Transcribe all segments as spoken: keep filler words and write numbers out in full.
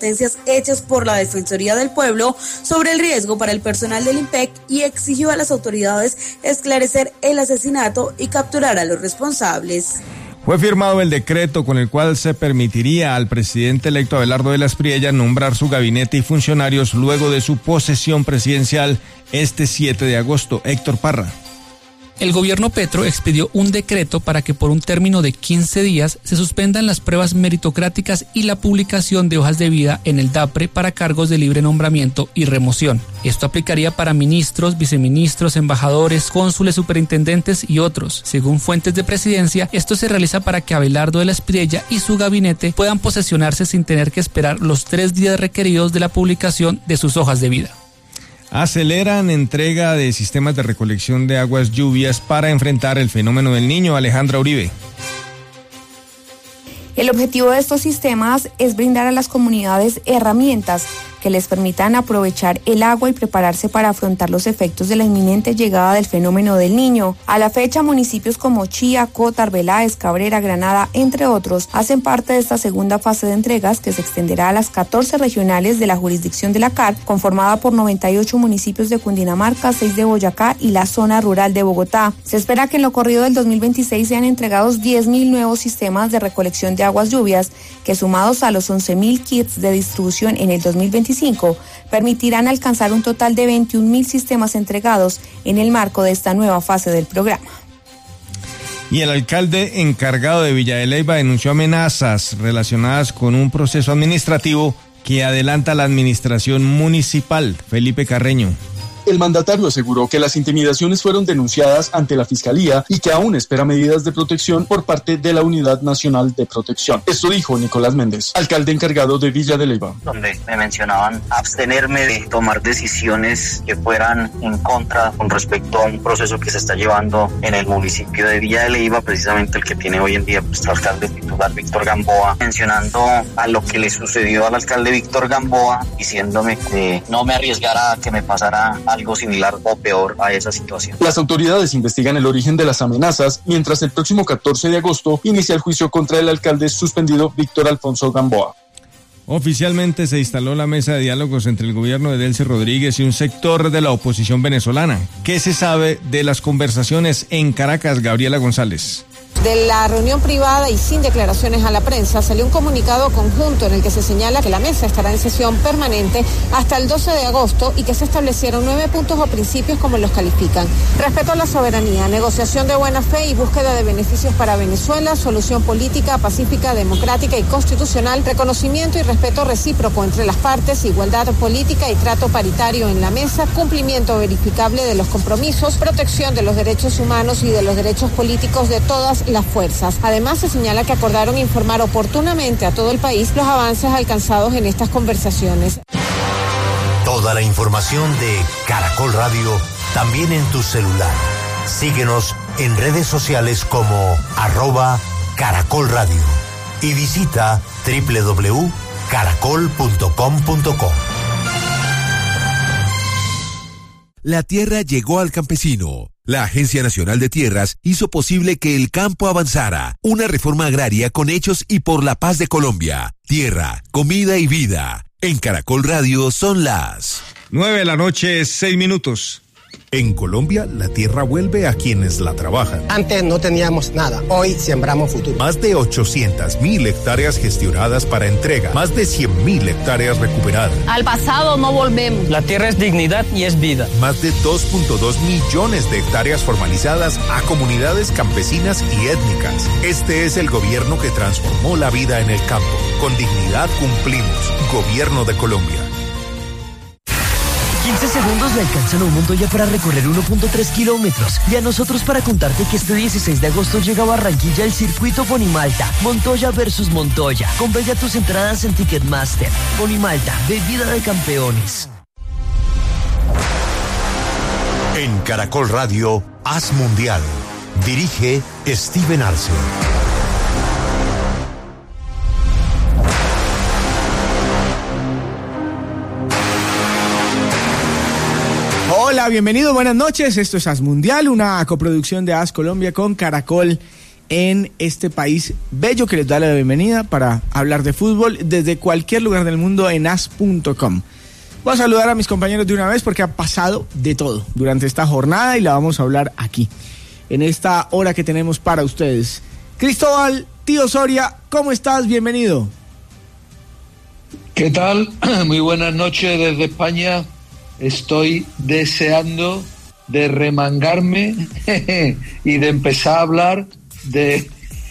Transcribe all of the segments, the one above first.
sentencias hechas por la Defensoría del Pueblo sobre el riesgo para el personal del IMPEC y exigió a las autoridades esclarecer el asesinato y capturar a los responsables. Fue firmado el decreto con el cual se permitiría al presidente electo Abelardo de la Espriella nombrar su gabinete y funcionarios luego de su posesión presidencial este siete de agosto. Héctor Parra. El gobierno Petro expidió un decreto para que por un término de quince días se suspendan las pruebas meritocráticas y la publicación de hojas de vida en el DAPRE para cargos de libre nombramiento y remoción. Esto aplicaría para ministros, viceministros, embajadores, cónsules, superintendentes y otros. Según fuentes de presidencia, esto se realiza para que Abelardo de la Espriella y su gabinete puedan posesionarse sin tener que esperar los tres días requeridos de la publicación de sus hojas de vida. Aceleran entrega de sistemas de recolección de aguas lluvias para enfrentar el fenómeno del Niño. Alejandra Uribe. El objetivo de estos sistemas es brindar a las comunidades herramientas que les permitan aprovechar el agua y prepararse para afrontar los efectos de la inminente llegada del fenómeno del Niño. A la fecha, municipios como Chía, Cota, Arbeláez, Cabrera, Granada, entre otros, hacen parte de esta segunda fase de entregas que se extenderá a las catorce regionales de la jurisdicción de la C A R, conformada por noventa y ocho municipios de Cundinamarca, seis de Boyacá y la zona rural de Bogotá. Se espera que en lo corrido del dos mil veintiséis sean entregados diez mil nuevos sistemas de recolección de aguas lluvias, que sumados a los once mil kits de distribución en el dos mil veinticinco, permitirán alcanzar un total de veintiún mil sistemas entregados en el marco de esta nueva fase del programa. Y el alcalde encargado de Villa de Leyva denunció amenazas relacionadas con un proceso administrativo que adelanta la administración municipal. Felipe Carreño. El mandatario aseguró que las intimidaciones fueron denunciadas ante la Fiscalía y que aún espera medidas de protección por parte de la Unidad Nacional de Protección. Esto dijo Nicolás Méndez, alcalde encargado de Villa de Leyva. Donde me mencionaban abstenerme de tomar decisiones que fueran en contra con respecto a un proceso que se está llevando en el municipio de Villa de Leyva, precisamente el que tiene hoy en día nuestro alcalde titular Víctor Gamboa, mencionando a lo que le sucedió al alcalde Víctor Gamboa, diciéndome que no me arriesgara a que me pasara algo similar o peor a esa situación. Las autoridades investigan el origen de las amenazas, mientras el próximo catorce de agosto inicia el juicio contra el alcalde suspendido Víctor Alfonso Gamboa. Oficialmente se instaló la mesa de diálogos entre el gobierno de Delcy Rodríguez y un sector de la oposición venezolana. ¿Qué se sabe de las conversaciones en Caracas? Gabriela González. De la reunión privada y sin declaraciones a la prensa salió un comunicado conjunto en el que se señala que la mesa estará en sesión permanente hasta el doce de agosto y que se establecieron nueve puntos o principios como los califican: respeto a la soberanía, negociación de buena fe y búsqueda de beneficios para Venezuela, solución política, pacífica, democrática y constitucional, reconocimiento y respeto recíproco entre las partes, igualdad política y trato paritario en la mesa, cumplimiento verificable de los compromisos, protección de los derechos humanos y de los derechos políticos de todas las fuerzas. Además, se señala que acordaron informar oportunamente a todo el país los avances alcanzados en estas conversaciones. Toda la información de Caracol Radio también en tu celular. Síguenos en redes sociales como arroba Caracol Radio y visita doble u doble u doble u punto caracol punto com punto co. La tierra llegó al campesino. La Agencia Nacional de Tierras hizo posible que el campo avanzara. Una reforma agraria con hechos y por la paz de Colombia. Tierra, comida y vida. En Caracol Radio son las nueve de la noche, seis minutos. En Colombia, la tierra vuelve a quienes la trabajan. Antes no teníamos nada, hoy sembramos futuro. Más de ochocientas mil hectáreas gestionadas para entrega, más de cien mil hectáreas recuperadas. Al pasado no volvemos. La tierra es dignidad y es vida. Más de dos punto dos millones de hectáreas formalizadas a comunidades campesinas y étnicas. Este es el gobierno que transformó la vida en el campo. Con dignidad cumplimos. Gobierno de Colombia. quince segundos le alcanzan a un Montoya para recorrer uno punto tres kilómetros. Y a nosotros para contarte que este dieciséis de agosto llega a Barranquilla el circuito Ponimalta. Montoya versus Montoya. Compra ya tus entradas en Ticketmaster. Ponimalta, bebida de campeones. En Caracol Radio, Haz Mundial. Dirige Steven Arce. Hola, bienvenido, buenas noches. Esto es Haz Mundial, una coproducción de Haz Colombia con Caracol en este país bello que les da la bienvenida para hablar de fútbol desde cualquier lugar del mundo en as punto com. Voy a saludar a mis compañeros de una vez porque ha pasado de todo durante esta jornada y la vamos a hablar aquí, en esta hora que tenemos para ustedes. Cristóbal, tío Soria, ¿cómo estás? Bienvenido. ¿Qué tal? Muy buenas noches desde España. Estoy deseando de remangarme y de empezar a hablar de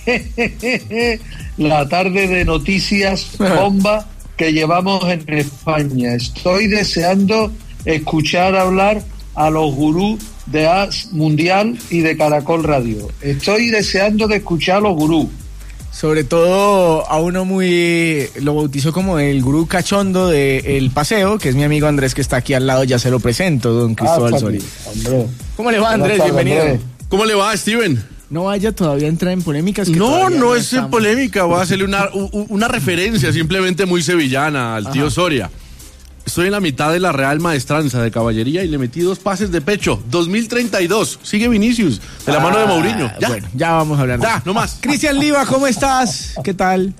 la tarde de noticias bomba que llevamos en España. Estoy deseando escuchar hablar a los gurús de As Mundial y de Caracol Radio. Estoy deseando de escuchar a los gurús. Sobre todo a uno muy, lo bautizó como el gurú cachondo del paseo, que es mi amigo Andrés, que está aquí al lado. Ya se lo presento, don Cristóbal ah, Soria. ¿Cómo le va, Andrés? Tardes, bienvenido. Andrés. ¿Cómo le va, Steven? No vaya todavía a entrar en polémicas. Que no, no, no es estamos. en polémica. Voy a hacerle una, una referencia simplemente muy sevillana al tío Ajá. Soria. Estoy en la mitad de la Real Maestranza de Caballería y le metí dos pases de pecho. dos mil treinta y dos. Sigue Vinicius, de la ah, mano de Mourinho. Ya. Bueno, ya vamos a hablar. Ya, no más. Cristian Liva, ¿cómo estás? ¿Qué tal?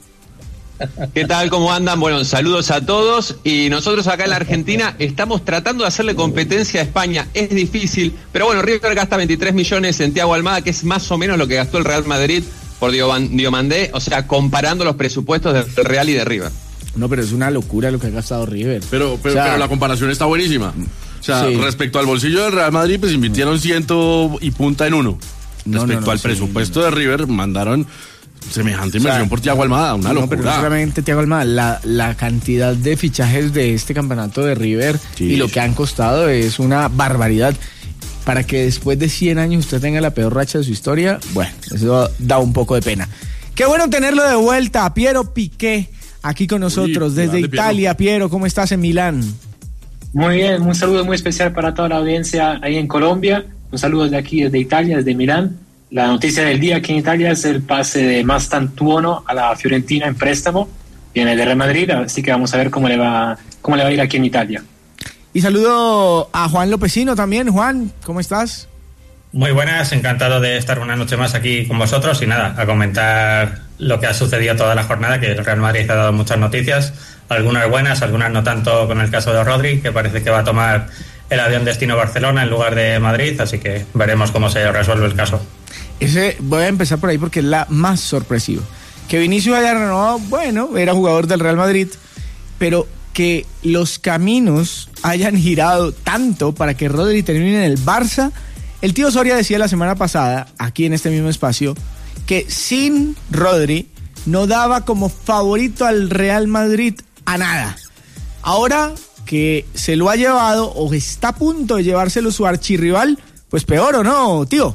¿Qué tal? ¿Cómo andan? Bueno, saludos a todos. Y nosotros acá en la Argentina estamos tratando de hacerle competencia a España. Es difícil, pero bueno, River gasta veintitrés millones en Thiago Almada, que es más o menos lo que gastó el Real Madrid por Diomandé. O sea, comparando los presupuestos del Real y de River. No, pero es una locura lo que ha gastado River. Pero, pero, o sea, pero la comparación está buenísima. O sea, sí. Respecto al bolsillo del Real Madrid, pues invirtieron ciento y punta en uno. No, respecto no, no, al sí, presupuesto no. de River, mandaron semejante inversión o sea, por Thiago Almada, una no, locura. Pero no solamente Thiago Almada, la, la cantidad de fichajes de este campeonato de River sí. y lo que han costado es una barbaridad. Para que después de cien años usted tenga la peor racha de su historia, bueno, eso da un poco de pena. Qué bueno tenerlo de vuelta, Piero Piqué. Aquí con nosotros, Uy, desde Italia. Piero. Piero, ¿cómo estás en Milán? Muy bien, un saludo muy especial para toda la audiencia ahí en Colombia. Un saludo de aquí, desde Italia, desde Milán. La noticia del día aquí en Italia es el pase de Mastantuono a la Fiorentina en préstamo. Viene de Real Madrid, así que vamos a ver cómo le va, cómo le va a ir aquí en Italia. Y saludo a Juan Lopecino también. Juan, ¿cómo estás? Muy buenas, encantado de estar una noche más aquí con vosotros y nada, a comentar lo que ha sucedido toda la jornada, que el Real Madrid ha dado muchas noticias, algunas buenas, algunas no tanto, con el caso de Rodri, que parece que va a tomar el avión destino Barcelona en lugar de Madrid, así que veremos cómo se resuelve el caso. Ese, voy a empezar por ahí porque es la más sorpresiva. Que Vinicius haya renovado, bueno, era jugador del Real Madrid, pero que los caminos hayan girado tanto para que Rodri termine en el Barça. El tío Soria decía la semana pasada, aquí en este mismo espacio, que sin Rodri no daba como favorito al Real Madrid a nada. Ahora que se lo ha llevado o está a punto de llevárselo su archirrival, pues peor, ¿o no, tío?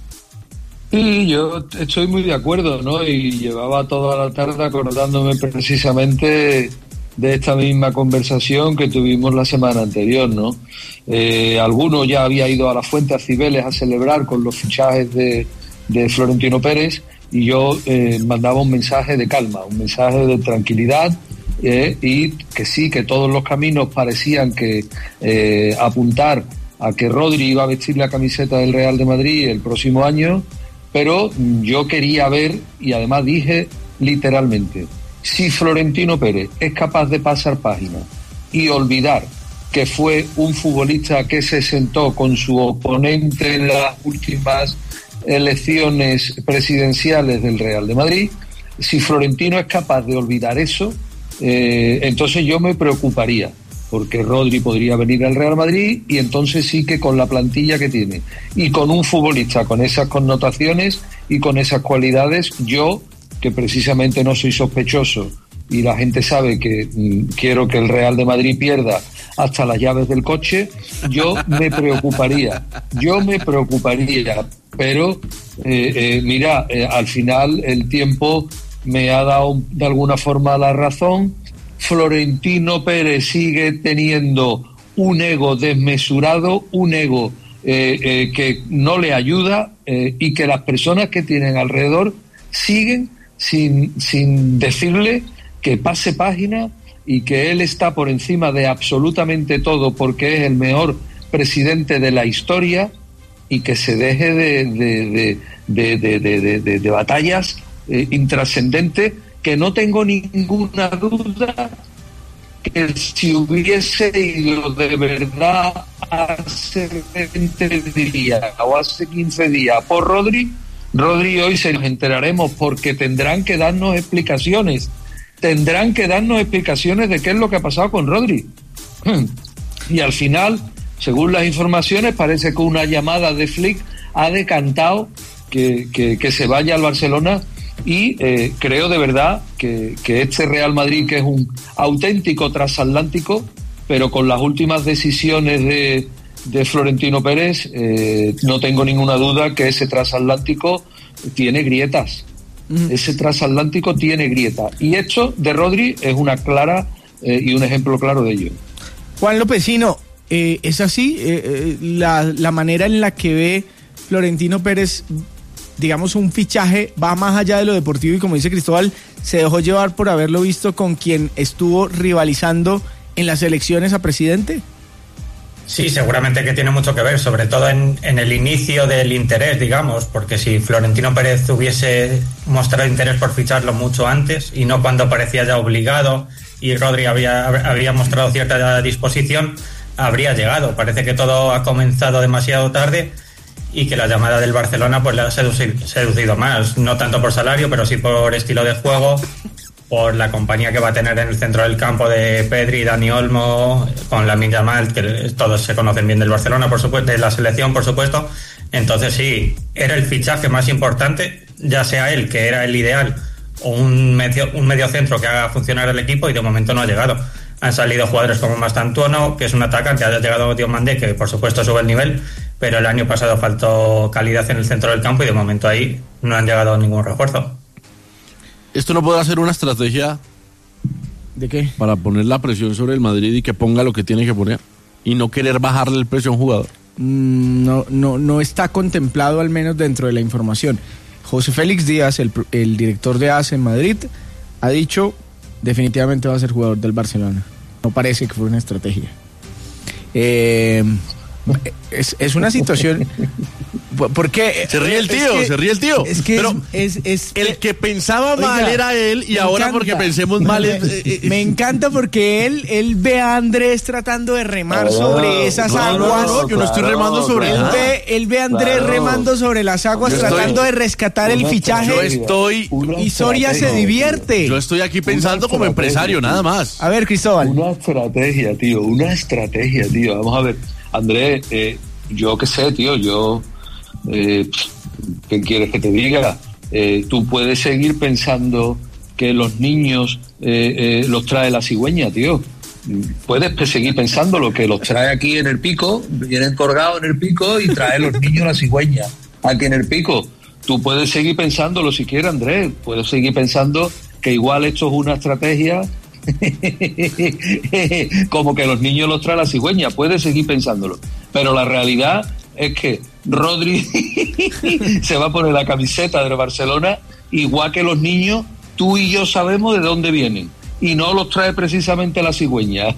Sí, yo estoy muy de acuerdo, ¿no? Y llevaba toda la tarde acordándome precisamente de esta misma conversación que tuvimos la semana anterior, ¿no? Eh, alguno ya había ido a la Fuente a Cibeles a celebrar con los fichajes de, de Florentino Pérez y yo eh, mandaba un mensaje de calma, un mensaje de tranquilidad eh, y que sí, que todos los caminos parecían que eh, apuntar a que Rodri iba a vestir la camiseta del Real de Madrid el próximo año, pero yo quería ver, y además dije literalmente, si Florentino Pérez es capaz de pasar página y olvidar que fue un futbolista que se sentó con su oponente en las últimas elecciones presidenciales del Real de Madrid, si Florentino es capaz de olvidar eso, eh, entonces yo me preocuparía, porque Rodri podría venir al Real Madrid y entonces sí que con la plantilla que tiene y con un futbolista con esas connotaciones y con esas cualidades, yo que precisamente no soy sospechoso y la gente sabe que mm, quiero que el Real de Madrid pierda hasta las llaves del coche, yo me preocuparía, yo me preocuparía, pero eh, eh, mira, eh, al final el tiempo me ha dado de alguna forma la razón. Florentino Pérez sigue teniendo un ego desmesurado, un ego eh, eh, que no le ayuda eh, y que las personas que tienen alrededor siguen sin, sin decirle que pase página y que él está por encima de absolutamente todo porque es el mejor presidente de la historia y que se deje de, de, de, de, de, de, de, de batallas eh, intrascendentes, que no tengo ninguna duda que si hubiese ido de verdad hace veinte días o hace quince días por Rodri, Rodri hoy se nos enteraremos, porque tendrán que darnos explicaciones, tendrán que darnos explicaciones de qué es lo que ha pasado con Rodri. Y al final, según las informaciones, parece que una llamada de Flick ha decantado que, que, que se vaya al Barcelona. Y eh, creo de verdad que, que este Real Madrid, que es un auténtico transatlántico, pero con las últimas decisiones de, de Florentino Pérez, eh, no tengo ninguna duda que ese transatlántico tiene grietas. Mm. Ese transatlántico tiene grietas. Y esto de Rodri es una clara eh, y un ejemplo claro de ello. Juan Lopezino, eh, ¿es así eh, eh, la, la manera en la que ve Florentino Pérez, digamos, un fichaje va más allá de lo deportivo, y como dice Cristóbal, se dejó llevar por haberlo visto con quien estuvo rivalizando en las elecciones a presidente? Sí, seguramente que tiene mucho que ver, sobre todo en, en el inicio del interés, digamos, porque si Florentino Pérez hubiese mostrado interés por ficharlo mucho antes y no cuando parecía ya obligado y Rodri había, había mostrado cierta disposición, habría llegado. Parece que todo ha comenzado demasiado tarde y que la llamada del Barcelona pues le ha seducido, seducido más, no tanto por salario, pero sí por estilo de juego, por la compañía que va a tener en el centro del campo de Pedri y Dani Olmo, con Lamine Yamal, que todos se conocen bien del Barcelona, por supuesto, de la selección, por supuesto. Entonces sí, era el fichaje más importante, ya sea él, que era el ideal, o un medio, un medio centro que haga funcionar el equipo, y de momento no ha llegado. Han salido jugadores como Mastantuono, que es un atacante, ha llegado Diomandé, que por supuesto sube el nivel, pero el año pasado faltó calidad en el centro del campo y de momento ahí no han llegado ningún refuerzo. ¿Esto no podrá ser una estrategia de qué? Para poner la presión sobre el Madrid y que ponga lo que tiene que poner y no querer bajarle el precio a un jugador? Mm, no, no, no está contemplado, al menos dentro de la información. José Félix Díaz, el, el director de A S en Madrid, ha dicho definitivamente va a ser jugador del Barcelona. No parece que fue una estrategia. Eh... Es, es una situación porque se ríe el tío, es que, se ríe el tío. Es que pero es, es, es el que pensaba oiga, mal era él y ahora encanta, porque pensemos mal me, es, eh, me encanta porque él él ve a Andrés tratando de remar no, sobre esas no, aguas. No, no, yo no estoy remando sobre él nada. ve él ve a Andrés claro. remando sobre las aguas, yo tratando estoy, de rescatar el fichaje. Yo estoy y Soria se divierte. Yo estoy aquí pensando como empresario, nada más. A ver, Cristóbal. Una estrategia, tío, una estrategia, tío. Vamos a ver, Andrés, eh, yo qué sé, tío, yo, eh, ¿qué quieres que te diga? Eh, tú puedes seguir pensando que los niños eh, eh, los trae la cigüeña, tío. Puedes seguir pensando lo que los trae aquí en el Pico, vienen colgados en el Pico y trae los niños la cigüeña aquí en el Pico. Tú puedes seguir pensándolo si quieres, Andrés, puedes seguir pensando que igual esto es una estrategia como que los niños los trae la cigüeña, puedes seguir pensándolo, pero la realidad es que Rodri se va a poner la camiseta del Barcelona, igual que los niños, tú y yo sabemos de dónde vienen y no los trae precisamente la cigüeña.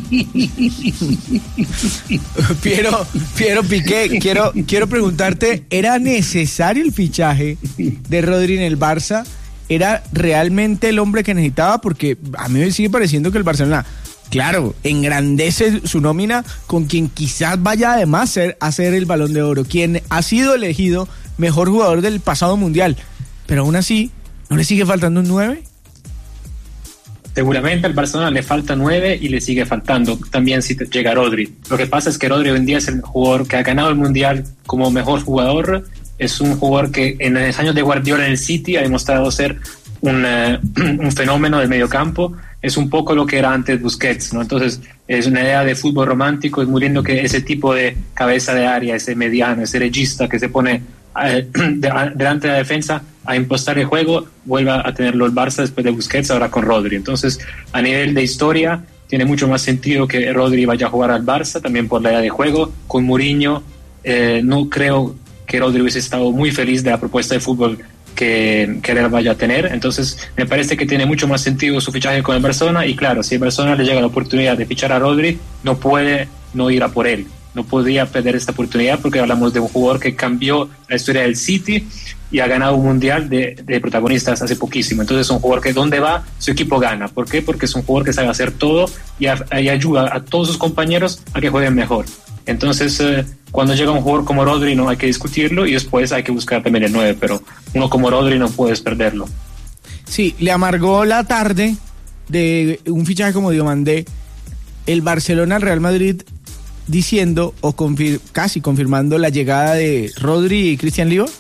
Piero, Piero Piqué, quiero, quiero preguntarte, ¿era necesario el fichaje de Rodri en el Barça? ¿Era realmente el hombre que necesitaba? Porque a mí me sigue pareciendo que el Barcelona, claro, engrandece su nómina con quien quizás vaya además ser, a ser el Balón de Oro, quien ha sido elegido mejor jugador del pasado Mundial, pero aún así, ¿no le sigue faltando un nueve? Seguramente al Barcelona le falta nueve y le sigue faltando también si llega Rodri. Lo que pasa es que Rodri hoy en día es el jugador que ha ganado el Mundial como mejor jugador. Es un jugador que en los años de Guardiola en el City ha demostrado ser un, uh, un fenómeno del mediocampo. Es un poco lo que era antes Busquets, ¿no? Entonces es una idea de fútbol romántico. Es muy lindo que ese tipo de cabeza de área, ese mediano, ese regista que se pone uh, de, uh, delante de la defensa a impostar el juego, vuelva a tenerlo el Barça después de Busquets, ahora con Rodri. Entonces, a nivel de historia, tiene mucho más sentido que Rodri vaya a jugar al Barça, también por la idea de juego. Con Mourinho, eh, no creo que Rodri hubiese estado muy feliz de la propuesta de fútbol que, que él vaya a tener. Entonces me parece que tiene mucho más sentido su fichaje con el Barcelona, y claro, si el Barcelona le llega la oportunidad de fichar a Rodri, no puede no ir a por él. no podía perder esta oportunidad porque hablamos de un jugador que cambió la historia del City y ha ganado un mundial de, de protagonistas hace poquísimo. Entonces es un jugador que donde va, su equipo gana. ¿Por qué? Porque es un jugador que sabe hacer todo y, a, y ayuda a todos sus compañeros a que jueguen mejor. Entonces eh, cuando llega un jugador como Rodri no hay que discutirlo y después hay que buscar también el nueve, pero uno como Rodri no puedes perderlo. Sí, le amargó la tarde de un fichaje como Diomandé el Barcelona al Real Madrid, diciendo o confir- casi confirmando la llegada de Rodri y Cristian Liva.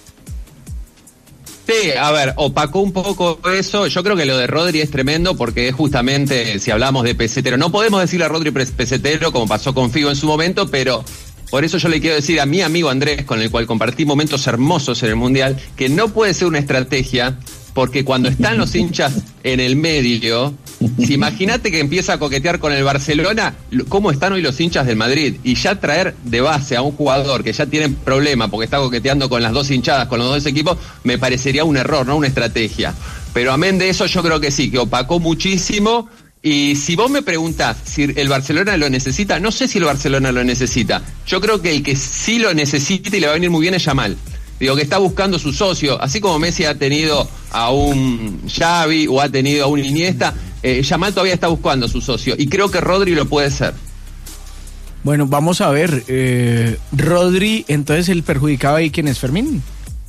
Sí, a ver, opacó un poco eso. Yo creo que lo de Rodri es tremendo porque es justamente, si hablamos de pesetero, no podemos decirle a Rodri pesetero como pasó con Figo en su momento, pero por eso yo le quiero decir a mi amigo Andrés, con el cual compartí momentos hermosos en el Mundial, que no puede ser una estrategia, porque cuando están los hinchas en el medio, si imagínate que empieza a coquetear con el Barcelona, ¿cómo están hoy los hinchas del Madrid? Y ya traer de base a un jugador que ya tiene problema porque está coqueteando con las dos hinchadas, con los dos equipos, me parecería un error, no una estrategia. Pero amén de eso, yo creo que sí, que opacó muchísimo. Y si vos me preguntás si el Barcelona lo necesita, no sé si el Barcelona lo necesita. Yo creo que el que sí lo necesita y le va a venir muy bien es Yamal. Digo, que está buscando su socio, así como Messi ha tenido a un Xavi o ha tenido a un Iniesta, eh, Yamal todavía está buscando a su socio, y creo que Rodri lo puede ser. Bueno, vamos a ver, eh, Rodri, entonces el perjudicado ahí, ¿quién es? ¿Fermín?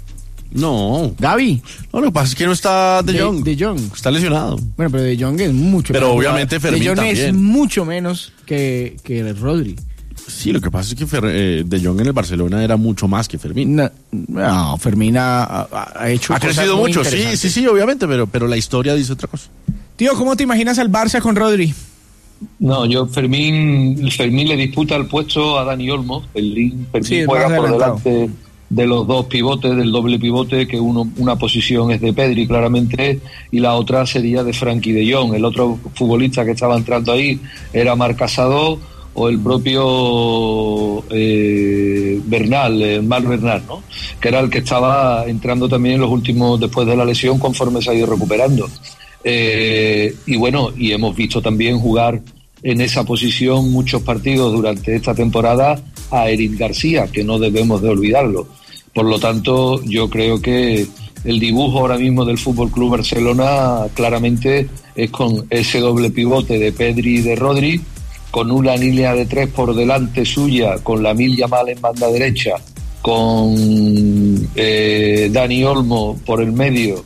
No. ¿Gavi? No, lo que pasa es que no está De Jong. De, de Jong. Está lesionado. Bueno, pero De Jong es mucho Pero menos. obviamente Fermín De Jong también. es mucho menos que, que Rodri. Sí, lo que pasa es que Fer, eh, De Jong en el Barcelona era mucho más que Fermín. No, no Fermín ha, ha, ha hecho Ha cosas crecido muy mucho, sí, sí, sí, obviamente, pero, pero la historia dice otra cosa. Tío, ¿cómo te imaginas al Barça con Rodri? No, yo Fermín, Fermín le disputa el puesto a Dani Olmo. Fermín, Fermín Sí, juega más por adelantado. delante de los dos pivotes, del doble pivote, que uno, una posición es de Pedri claramente y la otra sería de Frenkie de Jong. El otro futbolista que estaba entrando ahí era Marc Casado o el propio eh, Bernal, eh, Marc Bernal, ¿no? Que era el que estaba entrando también en los últimos, después de la lesión, conforme se ha ido recuperando. Eh, y bueno, y hemos visto también jugar en esa posición muchos partidos durante esta temporada a Eric García, que no debemos de olvidarlo. Por lo tanto, yo creo que el dibujo ahora mismo del Fútbol Club Barcelona claramente es con ese doble pivote de Pedri y de Rodri, con una línea de tres por delante suya, con Lamine Yamal en banda derecha, con eh, Dani Olmo por el medio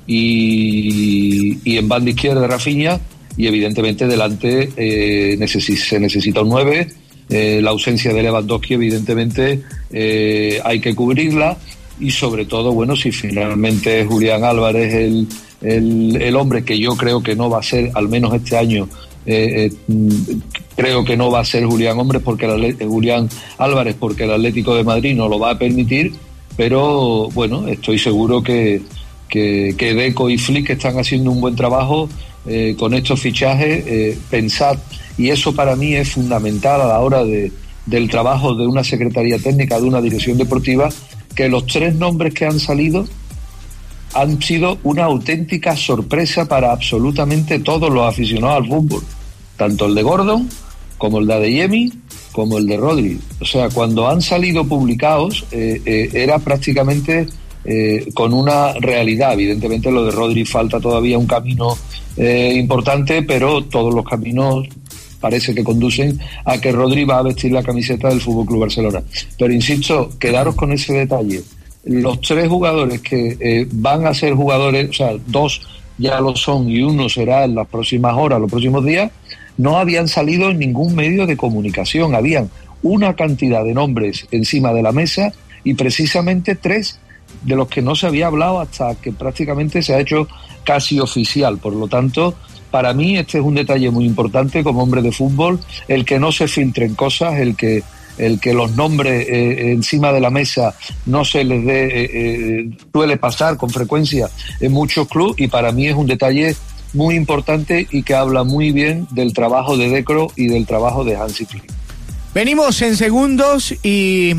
y, y en banda izquierda Rafinha, y evidentemente delante eh, necesi- se necesita un nueve. Eh, la ausencia de Lewandowski evidentemente eh, hay que cubrirla, y sobre todo, bueno, si finalmente Julián Álvarez el, el, el hombre, que yo creo que no va a ser, al menos este año, eh, eh, creo que no va a ser Julián Hombres porque el, Julián Álvarez porque el Atlético de Madrid no lo va a permitir, pero bueno, estoy seguro que, que, que Deco y Flick están haciendo un buen trabajo eh, con estos fichajes. Eh, pensad, y eso para mí es fundamental a la hora de, del trabajo de una secretaría técnica, de una dirección deportiva, que los tres nombres que han salido han sido una auténtica sorpresa para absolutamente todos los aficionados al fútbol, tanto el de Gordon como el de Adeyemi como el de Rodri. O sea, cuando han salido publicados eh, eh, era prácticamente eh, con una realidad. Evidentemente lo de Rodri falta todavía un camino eh, importante, pero todos los caminos parece que conducen a que Rodri va a vestir la camiseta del F C Barcelona. Pero insisto, quedaros con ese detalle. Los tres jugadores que eh, van a ser jugadores, o sea, dos ya lo son y uno será en las próximas horas, los próximos días, no habían salido en ningún medio de comunicación. Habían una cantidad de nombres encima de la mesa y precisamente tres de los que no se había hablado hasta que prácticamente se ha hecho casi oficial. Por lo tanto, para mí este es un detalle muy importante como hombre de fútbol, el que no se filtren cosas, el que el que los nombres eh, encima de la mesa no se les dé, eh, eh, suele pasar con frecuencia en muchos clubes, y para mí es un detalle muy importante y que habla muy bien del trabajo de Decro y del trabajo de Hansi Flick. Venimos en segundos y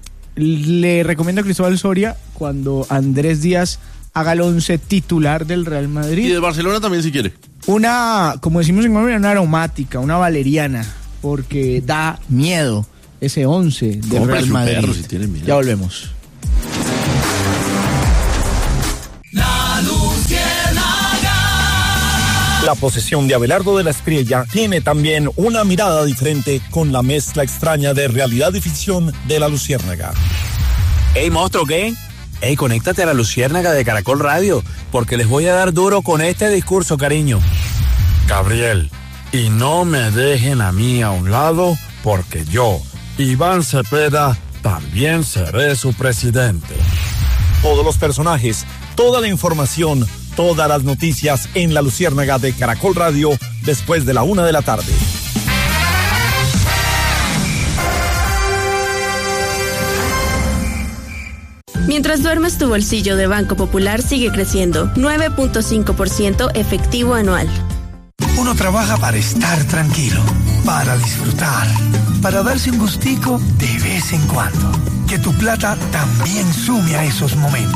le recomiendo a Cristóbal Soria cuando Andrés Díaz haga el once titular del Real Madrid. Y del Barcelona también si quiere. Una, como decimos en Colombia, una aromática, una valeriana, porque da miedo. ese once del Compre Real su Madrid. perro si tiene miedo. Ya volvemos. La La posesión de Abelardo de la Espriella tiene también una mirada diferente con la mezcla extraña de realidad y ficción de la Luciérnaga. Ey, monstruo, ¿qué? Ey, conéctate a la Luciérnaga de Caracol Radio, porque les voy a dar duro con este discurso, cariño. Gabriel, y no me dejen a mí a un lado, porque yo, Iván Cepeda, también seré su presidente. Todos los personajes, toda la información, todas las noticias en la Luciérnaga de Caracol Radio después de la una de la tarde. Mientras duermes, tu bolsillo de Banco Popular sigue creciendo, nueve punto cinco por ciento efectivo anual. Uno trabaja para estar tranquilo, para disfrutar, para darse un gustico de vez en cuando. Que tu plata también sume a esos momentos.